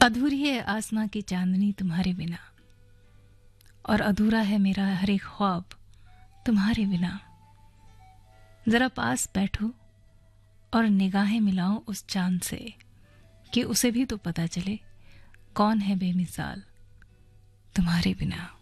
अधूरी है आसमां की चांदनी तुम्हारे बिना, और अधूरा है मेरा हर एक ख्वाब तुम्हारे बिना। जरा पास बैठो और निगाहें मिलाओ उस चांद से, कि उसे भी तो पता चले कौन है बेमिसाल तुम्हारे बिना।